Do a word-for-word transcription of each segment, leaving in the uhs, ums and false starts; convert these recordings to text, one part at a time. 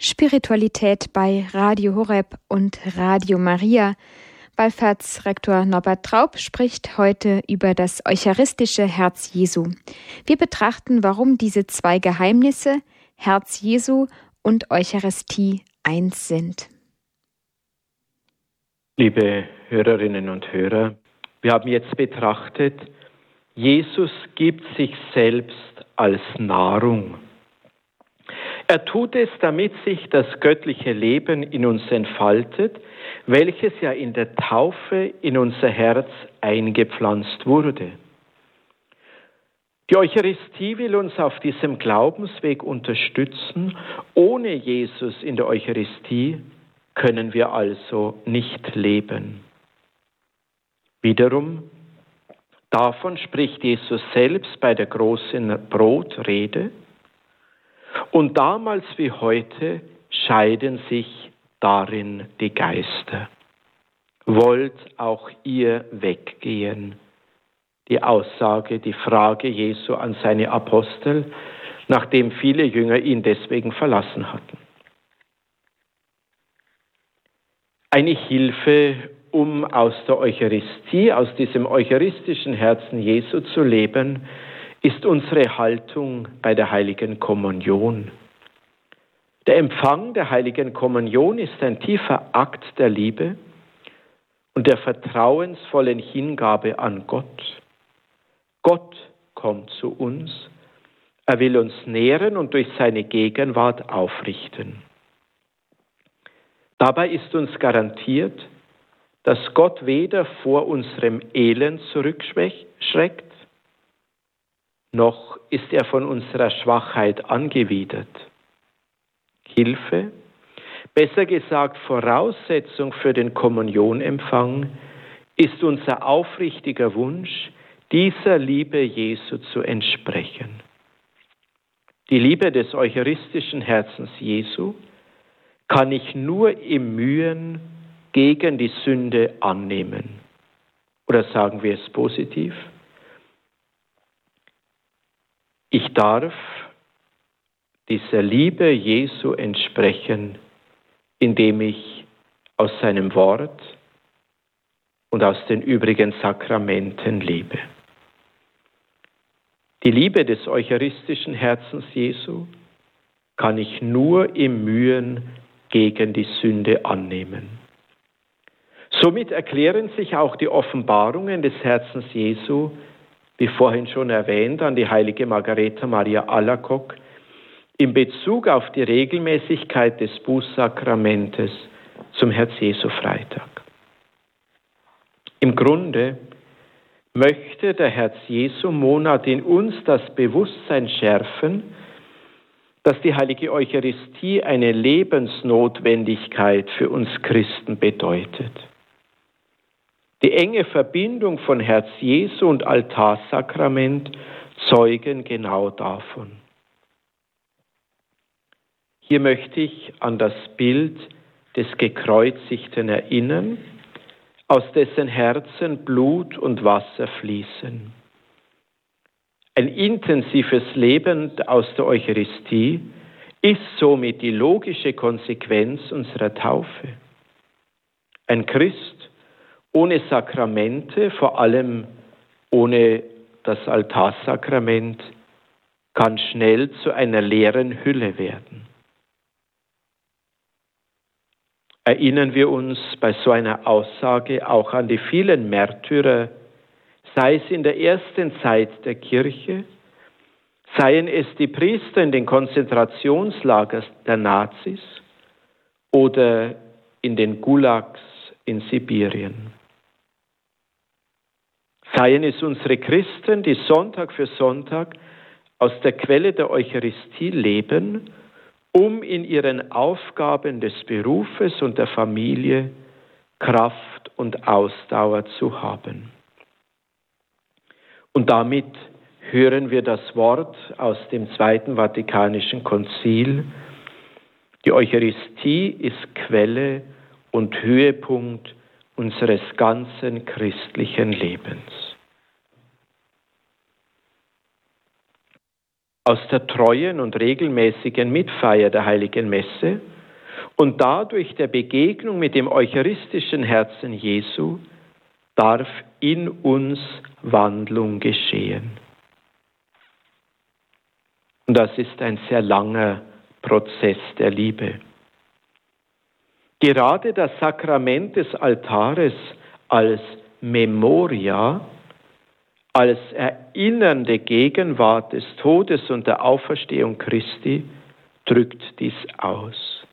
Spiritualität bei Radio Horeb und Radio Maria. Wallfahrtsrektor Norbert Traub spricht heute über das eucharistische Herz Jesu. Wir betrachten, warum diese zwei Geheimnisse, Herz Jesu und Eucharistie, eins sind. Liebe Hörerinnen und Hörer, wir haben jetzt betrachtet, Jesus gibt sich selbst als Nahrung. Er tut es, damit sich das göttliche Leben in uns entfaltet, welches ja in der Taufe in unser Herz eingepflanzt wurde. Die Eucharistie will uns auf diesem Glaubensweg unterstützen. Ohne Jesus in der Eucharistie können wir also nicht leben. Wiederum, davon spricht Jesus selbst bei der großen Brotrede. Und damals wie heute scheiden sich darin die Geister. Wollt auch ihr weggehen? Die Aussage, die Frage Jesu an seine Apostel, nachdem viele Jünger ihn deswegen verlassen hatten. Eine Hilfe, um aus der Eucharistie, aus diesem eucharistischen Herzen Jesu zu leben, ist unsere Haltung bei der Heiligen Kommunion. Der Empfang der Heiligen Kommunion ist ein tiefer Akt der Liebe und der vertrauensvollen Hingabe an Gott. Gott kommt zu uns, er will uns nähren und durch seine Gegenwart aufrichten. Dabei ist uns garantiert, dass Gott weder vor unserem Elend zurückschreckt, noch ist er von unserer Schwachheit angewidert. Hilfe, besser gesagt Voraussetzung für den Kommunionempfang, ist unser aufrichtiger Wunsch, dieser Liebe Jesu zu entsprechen. Die Liebe des eucharistischen Herzens Jesu kann ich nur im Mühen gegen die Sünde annehmen. Oder sagen wir es positiv? Ich darf dieser Liebe Jesu entsprechen, indem ich aus seinem Wort und aus den übrigen Sakramenten lebe. Die Liebe des eucharistischen Herzens Jesu kann ich nur im Mühen gegen die Sünde annehmen. Somit erklären sich auch die Offenbarungen des Herzens Jesu, wie vorhin schon erwähnt, an die heilige Margareta Maria Alacoque, in Bezug auf die Regelmäßigkeit des Bußsakramentes zum Herz-Jesu-Freitag. Im Grunde möchte der Herz-Jesu-Monat in uns das Bewusstsein schärfen, dass die heilige Eucharistie eine Lebensnotwendigkeit für uns Christen bedeutet. Die enge Verbindung von Herz Jesu und Altarsakrament zeugen genau davon. Hier möchte ich an das Bild des Gekreuzigten erinnern, aus dessen Herzen Blut und Wasser fließen. Ein intensives Leben aus der Eucharistie ist somit die logische Konsequenz unserer Taufe. Ein Christ ohne Sakramente, vor allem ohne das Altarsakrament, kann schnell zu einer leeren Hülle werden. Erinnern wir uns bei so einer Aussage auch an die vielen Märtyrer, sei es in der ersten Zeit der Kirche, seien es die Priester in den Konzentrationslagern der Nazis oder in den Gulags in Sibirien. Seien es unsere Christen, die Sonntag für Sonntag aus der Quelle der Eucharistie leben, um in ihren Aufgaben des Berufes und der Familie Kraft und Ausdauer zu haben. Und damit hören wir das Wort aus dem Zweiten Vatikanischen Konzil: Die Eucharistie ist Quelle und Höhepunkt unseres ganzen christlichen Lebens. Aus der treuen und regelmäßigen Mitfeier der Heiligen Messe Und dadurch der Begegnung mit dem eucharistischen Herzen Jesu darf in uns Wandlung geschehen. Und das ist ein sehr langer Prozess der Liebe. Gerade das Sakrament des Altares als Memoria, als erinnernde Gegenwart des Todes und der Auferstehung Christi, drückt dies aus.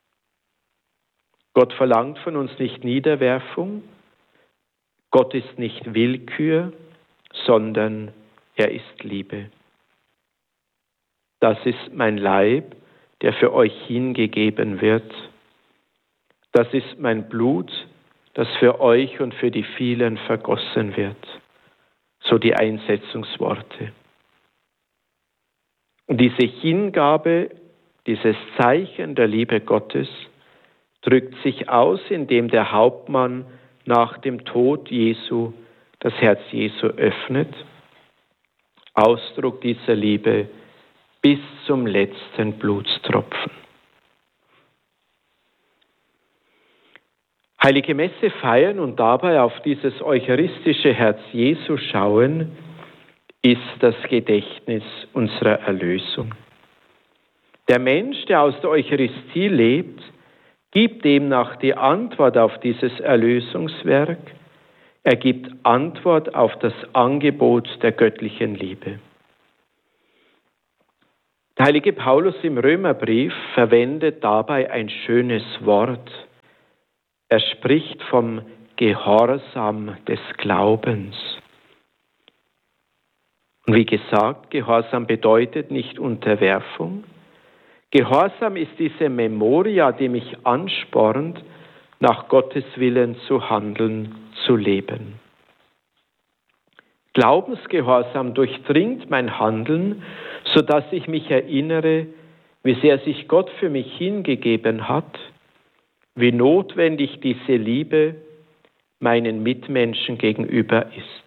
Gott verlangt von uns nicht Niederwerfung, Gott ist nicht Willkür, sondern er ist Liebe. Das ist mein Leib, der für euch hingegeben wird. Das ist mein Blut, das für euch und für die vielen vergossen wird. So die Einsetzungsworte. Und diese Hingabe, dieses Zeichen der Liebe Gottes, drückt sich aus, indem der Hauptmann nach dem Tod Jesu das Herz Jesu öffnet. Ausdruck dieser Liebe bis zum letzten Blutstropfen. Heilige Messe feiern und dabei auf dieses eucharistische Herz Jesu schauen, ist das Gedächtnis unserer Erlösung. Der Mensch, der aus der Eucharistie lebt, gibt demnach die Antwort auf dieses Erlösungswerk. Er gibt Antwort auf das Angebot der göttlichen Liebe. Der heilige Paulus im Römerbrief verwendet dabei ein schönes Wort. Er spricht vom Gehorsam des Glaubens. Und wie gesagt, Gehorsam bedeutet nicht Unterwerfung. Gehorsam ist diese Memoria, die mich anspornt, nach Gottes Willen zu handeln, zu leben. Glaubensgehorsam durchdringt mein Handeln, sodass ich mich erinnere, wie sehr sich Gott für mich hingegeben hat, wie notwendig diese Liebe meinen Mitmenschen gegenüber ist.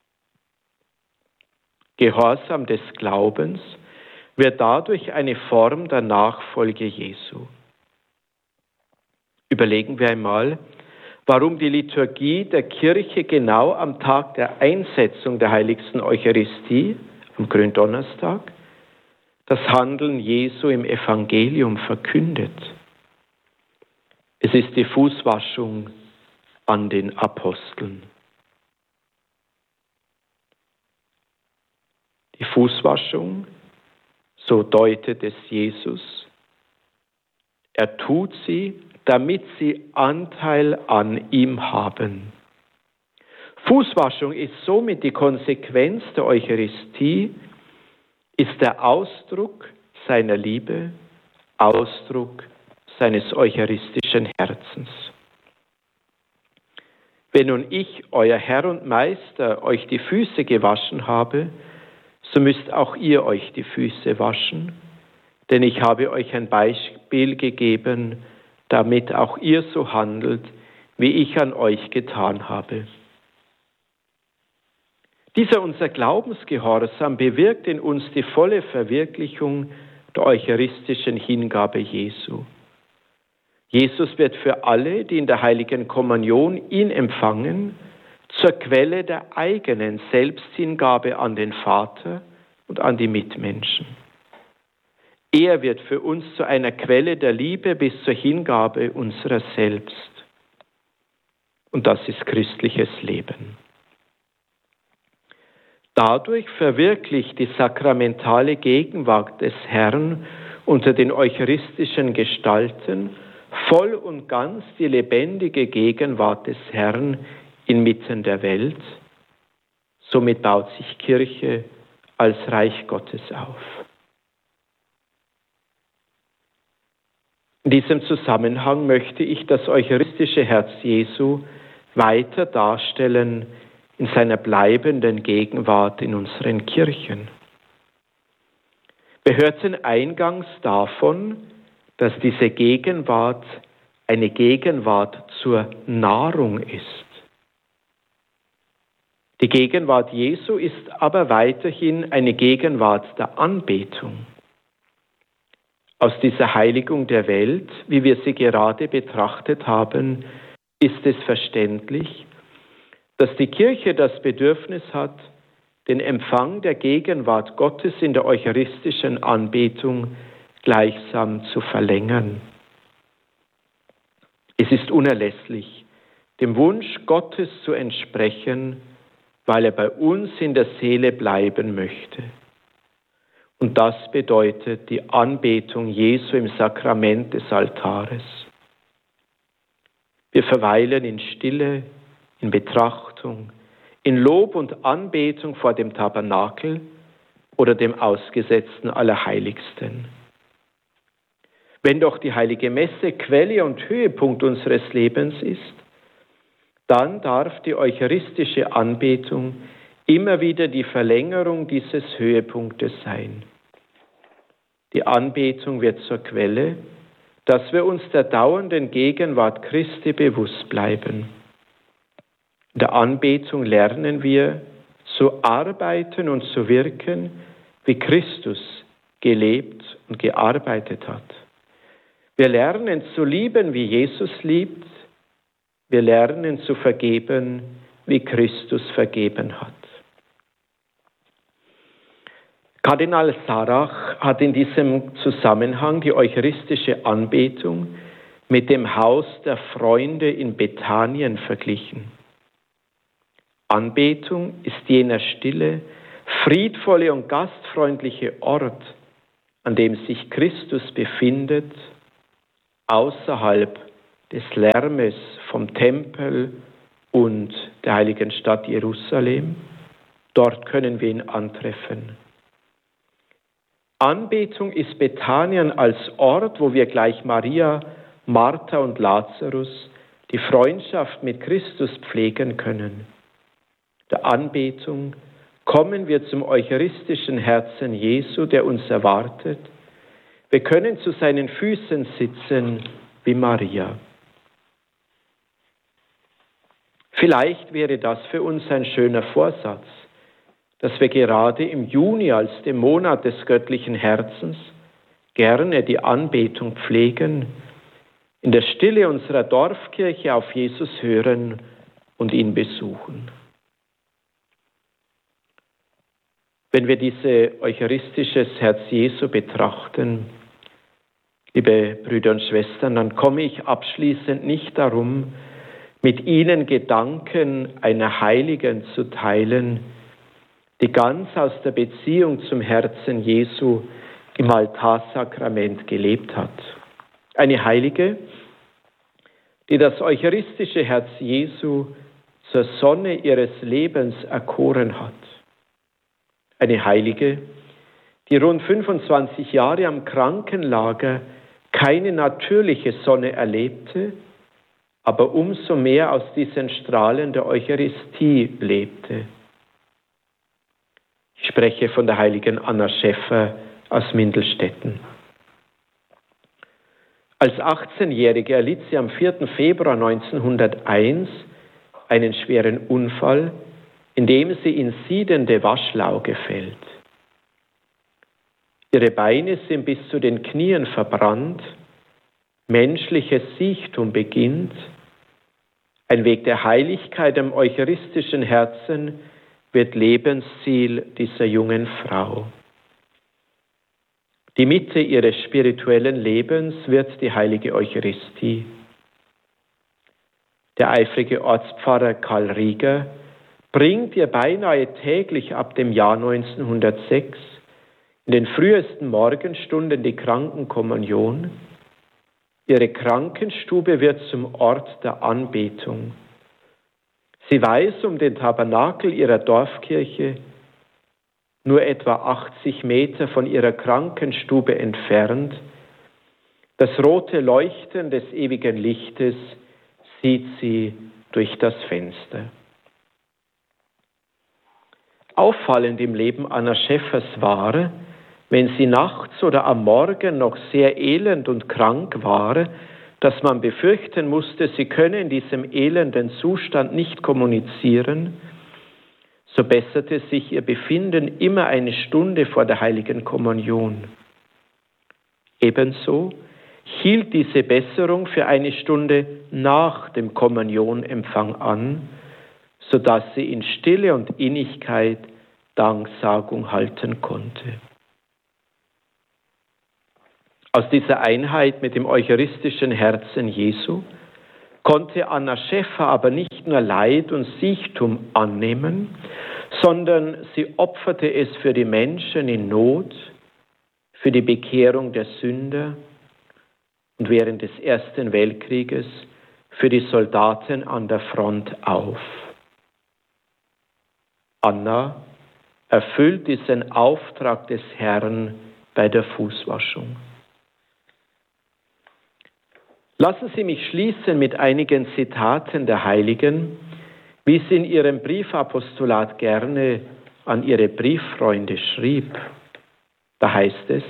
Gehorsam des Glaubens wird dadurch eine Form der Nachfolge Jesu. Überlegen wir einmal, warum die Liturgie der Kirche genau am Tag der Einsetzung der heiligsten Eucharistie, am Gründonnerstag, das Handeln Jesu im Evangelium verkündet. Es ist die Fußwaschung an den Aposteln. Die Fußwaschung, so deutet es Jesus, er tut sie, damit sie Anteil an ihm haben. Fußwaschung ist somit die Konsequenz der Eucharistie, ist der Ausdruck seiner Liebe, Ausdruck seines eucharistischen Herzens. Wenn nun ich, euer Herr und Meister, euch die Füße gewaschen habe, so müsst auch ihr euch die Füße waschen, denn ich habe euch ein Beispiel gegeben, damit auch ihr so handelt, wie ich an euch getan habe. Dieser unser Glaubensgehorsam bewirkt in uns die volle Verwirklichung der eucharistischen Hingabe Jesu. Jesus wird für alle, die in der heiligen Kommunion ihn empfangen, zur Quelle der eigenen Selbsthingabe an den Vater und an die Mitmenschen. Er wird für uns zu einer Quelle der Liebe bis zur Hingabe unserer selbst. Und das ist christliches Leben. Dadurch verwirklicht die sakramentale Gegenwart des Herrn unter den eucharistischen Gestalten voll und ganz die lebendige Gegenwart des Herrn inmitten der Welt. Somit baut sich Kirche als Reich Gottes auf. In diesem Zusammenhang möchte ich das eucharistische Herz Jesu weiter darstellen in seiner bleibenden Gegenwart in unseren Kirchen. Wir hörten eingangs davon, dass diese Gegenwart eine Gegenwart zur Nahrung ist. Die Gegenwart Jesu ist aber weiterhin eine Gegenwart der Anbetung. Aus dieser Heiligung der Welt, wie wir sie gerade betrachtet haben, ist es verständlich, dass die Kirche das Bedürfnis hat, den Empfang der Gegenwart Gottes in der eucharistischen Anbetung gleichsam zu verlängern. Es ist unerlässlich, dem Wunsch Gottes zu entsprechen, weil er bei uns in der Seele bleiben möchte. Und das bedeutet die Anbetung Jesu im Sakrament des Altares. Wir verweilen in Stille, in Betrachtung, in Lob und Anbetung vor dem Tabernakel oder dem ausgesetzten Allerheiligsten. Wenn doch die Heilige Messe Quelle und Höhepunkt unseres Lebens ist, dann darf die eucharistische Anbetung immer wieder die Verlängerung dieses Höhepunktes sein. Die Anbetung wird zur Quelle, dass wir uns der dauernden Gegenwart Christi bewusst bleiben. In der Anbetung lernen wir, zu arbeiten und zu wirken, wie Christus gelebt und gearbeitet hat. Wir lernen zu lieben, wie Jesus liebt. Wir lernen zu vergeben, wie Christus vergeben hat. Kardinal Sarach hat in diesem Zusammenhang die eucharistische Anbetung mit dem Haus der Freunde in Bethanien verglichen. Anbetung ist jener stille, friedvolle und gastfreundliche Ort, an dem sich Christus befindet, außerhalb des Lärmes vom Tempel und der heiligen Stadt Jerusalem. Dort können wir ihn antreffen. Anbetung ist Bethanien als Ort, wo wir gleich Maria, Martha und Lazarus die Freundschaft mit Christus pflegen können. Der Anbetung kommen wir zum eucharistischen Herzen Jesu, der uns erwartet. Wir können zu seinen Füßen sitzen wie Maria. Vielleicht wäre das für uns ein schöner Vorsatz, dass wir gerade im Juni als dem Monat des göttlichen Herzens gerne die Anbetung pflegen, in der Stille unserer Dorfkirche auf Jesus hören und ihn besuchen. Wenn wir diese eucharistisches Herz Jesu betrachten, liebe Brüder und Schwestern, dann komme ich abschließend nicht darum, mit Ihnen Gedanken einer Heiligen zu teilen, die ganz aus der Beziehung zum Herzen Jesu im Altarsakrament gelebt hat. Eine Heilige, die das eucharistische Herz Jesu zur Sonne ihres Lebens erkoren hat. Eine Heilige, die rund fünfundzwanzig Jahre am Krankenlager keine natürliche Sonne erlebte, aber umso mehr aus diesen Strahlen der Eucharistie lebte. Ich spreche von der heiligen Anna Schäffer aus Mindelstetten. Als achtzehnjährige erlitt sie am vierten Februar neunzehnhunderteins einen schweren Unfall, in dem sie in siedende Waschlauge fällt. Ihre Beine sind bis zu den Knien verbrannt, menschliches Siechtum beginnt, ein Weg der Heiligkeit am eucharistischen Herzen wird Lebensziel dieser jungen Frau. Die Mitte ihres spirituellen Lebens wird die heilige Eucharistie. Der eifrige Ortspfarrer Karl Rieger bringt ihr beinahe täglich ab dem Jahr neunzehnhundertsechs in den frühesten Morgenstunden die Krankenkommunion. Ihre Krankenstube wird zum Ort der Anbetung. Sie weiß um den Tabernakel ihrer Dorfkirche, nur etwa achtzig Meter von ihrer Krankenstube entfernt. Das rote Leuchten des ewigen Lichtes sieht sie durch das Fenster. Auffallend im Leben Anna Schäffers war, wenn sie nachts oder am Morgen noch sehr elend und krank war, dass man befürchten musste, sie könne in diesem elenden Zustand nicht kommunizieren, so besserte sich ihr Befinden immer eine Stunde vor der heiligen Kommunion. Ebenso hielt diese Besserung für eine Stunde nach dem Kommunionempfang an, sodass sie in Stille und Innigkeit Danksagung halten konnte. Aus dieser Einheit mit dem eucharistischen Herzen Jesu konnte Anna Schäffer aber nicht nur Leid und Siechtum annehmen, sondern sie opferte es für die Menschen in Not, für die Bekehrung der Sünder und während des Ersten Weltkrieges für die Soldaten an der Front auf. Anna erfüllt diesen Auftrag des Herrn bei der Fußwaschung. Lassen Sie mich schließen mit einigen Zitaten der Heiligen, wie sie in ihrem Briefapostolat gerne an ihre Brieffreunde schrieb. Da heißt es: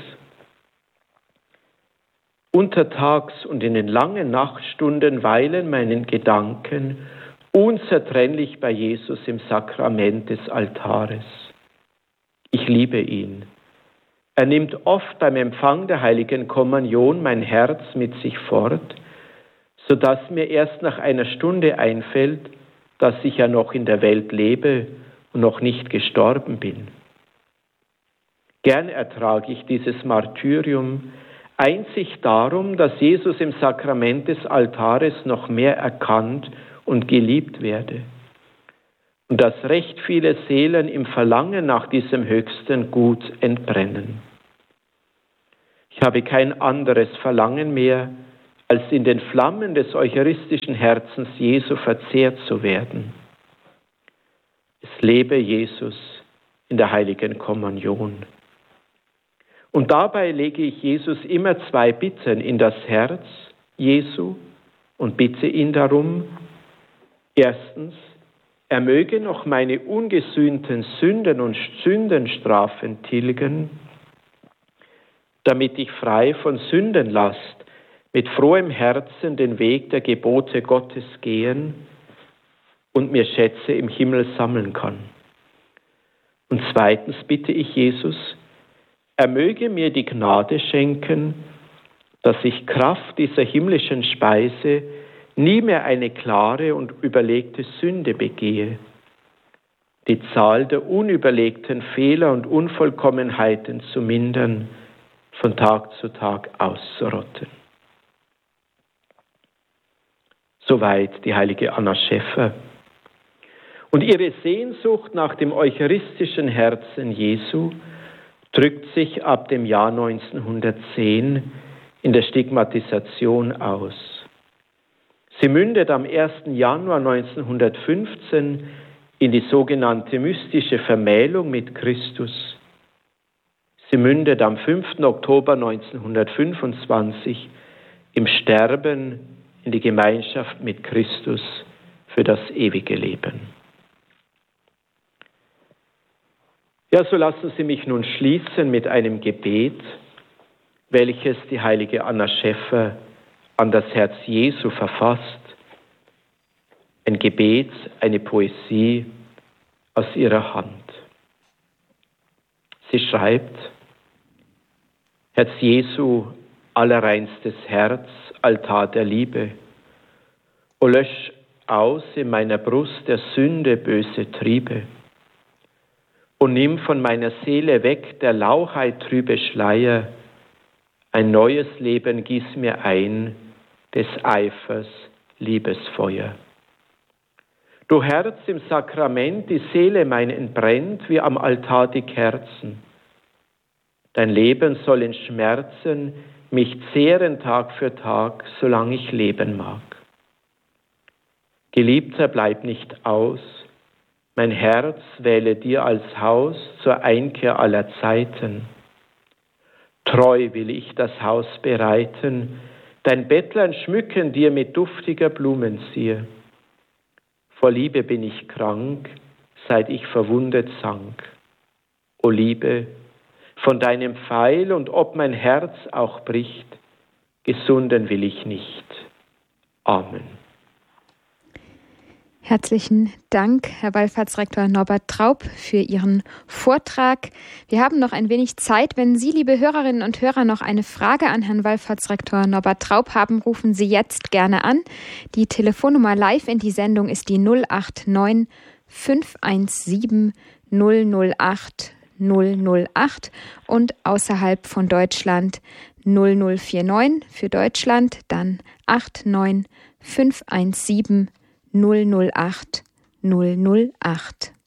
Untertags und in den langen Nachtstunden weilen meinen Gedanken unzertrennlich bei Jesus im Sakrament des Altares. Ich liebe ihn. Er nimmt oft beim Empfang der heiligen Kommunion mein Herz mit sich fort, sodass mir erst nach einer Stunde einfällt, dass ich ja noch in der Welt lebe und noch nicht gestorben bin. Gern ertrage ich dieses Martyrium, einzig darum, dass Jesus im Sakrament des Altares noch mehr erkannt und geliebt werde und dass recht viele Seelen im Verlangen nach diesem höchsten Gut entbrennen. Ich habe kein anderes Verlangen mehr, als in den Flammen des eucharistischen Herzens Jesu verzehrt zu werden. Es lebe Jesus in der heiligen Kommunion. Und dabei lege ich Jesus immer zwei Bitten in das Herz Jesu und bitte ihn darum: Erstens, er möge noch meine ungesühnten Sünden und Sündenstrafen tilgen, damit ich frei von Sündenlast mit frohem Herzen den Weg der Gebote Gottes gehen und mir Schätze im Himmel sammeln kann. Und zweitens bitte ich Jesus, er möge mir die Gnade schenken, dass ich Kraft dieser himmlischen Speise nie mehr eine klare und überlegte Sünde begehe, die Zahl der unüberlegten Fehler und Unvollkommenheiten zu mindern, von Tag zu Tag auszurotten. Soweit die heilige Anna Schäffer. Und ihre Sehnsucht nach dem eucharistischen Herzen Jesu drückt sich ab dem Jahr neunzehnhundertzehn in der Stigmatisation aus. Sie mündet am ersten Januar neunzehnhundertfünfzehn in die sogenannte mystische Vermählung mit Christus. Sie mündet am fünften Oktober neunzehnhundertfünfundzwanzig im Sterben in die Gemeinschaft mit Christus für das ewige Leben. Ja, so lassen Sie mich nun schließen mit einem Gebet, welches die heilige Anna Schäffer an das Herz Jesu verfasst. Ein Gebet, eine Poesie aus ihrer Hand. Sie schreibt: Herz Jesu, allerreinstes Herz, Altar der Liebe, o lösch aus in meiner Brust der Sünde böse Triebe, und nimm von meiner Seele weg der Lauchheit trübe Schleier, ein neues Leben gieß mir ein, des Eifers Liebesfeuer. Du Herz im Sakrament, die Seele mein entbrennt, wie am Altar die Kerzen. Dein Leben soll in Schmerzen mich zehren Tag für Tag, solange ich leben mag. Geliebter, bleib nicht aus, mein Herz wähle dir als Haus zur Einkehr aller Zeiten. Treu will ich das Haus bereiten, dein Bettlein schmücken dir mit duftiger Blumenzier. Vor Liebe bin ich krank, seit ich verwundet sank. O Liebe, von deinem Pfeil und ob mein Herz auch bricht, gesunden will ich nicht. Amen. Herzlichen Dank, Herr Wallfahrtsrektor Norbert Traub, für Ihren Vortrag. Wir haben noch ein wenig Zeit. Wenn Sie, liebe Hörerinnen und Hörer, noch eine Frage an Herrn Wallfahrtsrektor Norbert Traub haben, rufen Sie jetzt gerne an. Die Telefonnummer live in die Sendung ist die null acht neun fünf eins sieben null null acht null null acht und außerhalb von Deutschland null null vier neun für Deutschland, dann acht neun fünf eins sieben null null acht null null acht.